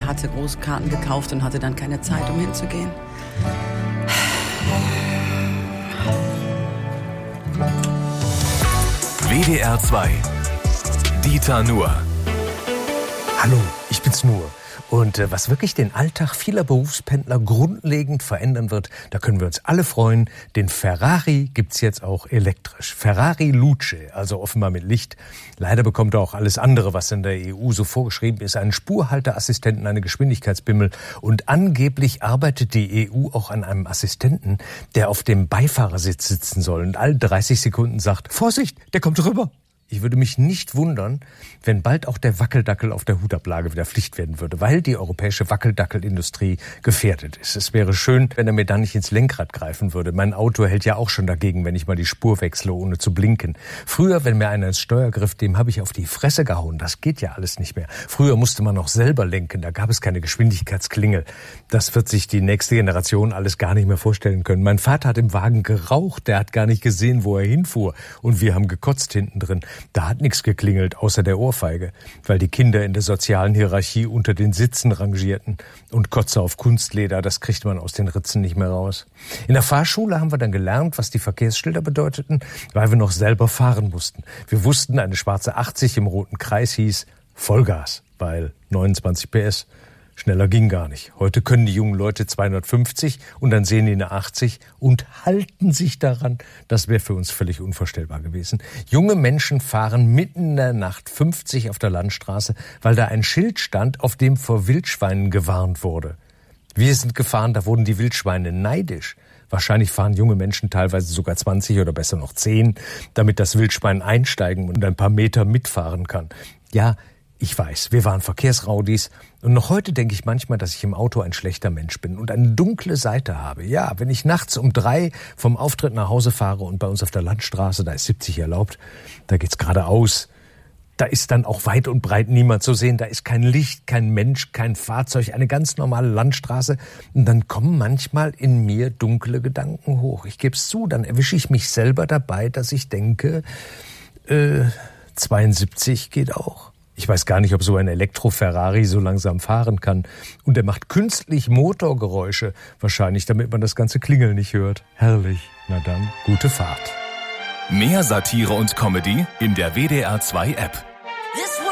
hatte Großkarten gekauft und hatte dann keine Zeit, um hinzugehen. WDR 2. Dieter Nuhr. Hallo, ich bin's Nuhr. Und was wirklich den Alltag vieler Berufspendler grundlegend verändern wird, da können wir uns alle freuen. Den Ferrari gibt's jetzt auch elektrisch. Ferrari Luce, also offenbar mit Licht. Leider bekommt er auch alles andere, was in der EU so vorgeschrieben ist. Einen Spurhalteassistenten, eine Geschwindigkeitsbimmel. Und angeblich arbeitet die EU auch an einem Assistenten, der auf dem Beifahrersitz sitzen soll und alle 30 Sekunden sagt, Vorsicht, der kommt rüber. Ich würde mich nicht wundern, wenn bald auch der Wackeldackel auf der Hutablage wieder Pflicht werden würde, weil die europäische Wackeldackelindustrie gefährdet ist. Es wäre schön, wenn er mir dann nicht ins Lenkrad greifen würde. Mein Auto hält ja auch schon dagegen, wenn ich mal die Spur wechsle, ohne zu blinken. Früher, wenn mir einer ins Steuer griff, dem habe ich auf die Fresse gehauen. Das geht ja alles nicht mehr. Früher musste man noch selber lenken, da gab es keine Geschwindigkeitsklingel. Das wird sich die nächste Generation alles gar nicht mehr vorstellen können. Mein Vater hat im Wagen geraucht, der hat gar nicht gesehen, wo er hinfuhr. Und wir haben gekotzt hinten drin. Da hat nichts geklingelt, außer der Ohrfeige, weil die Kinder in der sozialen Hierarchie unter den Sitzen rangierten. Und Kotze auf Kunstleder, das kriegt man aus den Ritzen nicht mehr raus. In der Fahrschule haben wir dann gelernt, was die Verkehrsschilder bedeuteten, weil wir noch selber fahren mussten. Wir wussten, eine schwarze 80 im roten Kreis hieß Vollgas, weil 29 PS. Schneller ging gar nicht. Heute können die jungen Leute 250 und dann sehen die eine 80 und halten sich daran. Das wäre für uns völlig unvorstellbar gewesen. Junge Menschen fahren mitten in der Nacht 50 auf der Landstraße, weil da ein Schild stand, auf dem vor Wildschweinen gewarnt wurde. Wir sind gefahren, da wurden die Wildschweine neidisch. Wahrscheinlich fahren junge Menschen teilweise sogar 20 oder besser noch 10, damit das Wildschwein einsteigen und ein paar Meter mitfahren kann. Ja, ich weiß, wir waren Verkehrsraudis und noch heute denke ich manchmal, dass ich im Auto ein schlechter Mensch bin und eine dunkle Seite habe. Ja, wenn ich nachts um 3 vom Auftritt nach Hause fahre und bei uns auf der Landstraße, da ist 70 erlaubt, da geht's geradeaus. Da ist dann auch weit und breit niemand zu sehen, da ist kein Licht, kein Mensch, kein Fahrzeug, eine ganz normale Landstraße. Und dann kommen manchmal in mir dunkle Gedanken hoch. Ich gebe es zu, dann erwische ich mich selber dabei, dass ich denke, 72 geht auch. Ich weiß gar nicht, ob so ein Elektro-Ferrari so langsam fahren kann. Und er macht künstlich Motorgeräusche, wahrscheinlich, damit man das ganze Klingeln nicht hört. Herrlich. Na dann, gute Fahrt. Mehr Satire und Comedy in der WDR 2 App.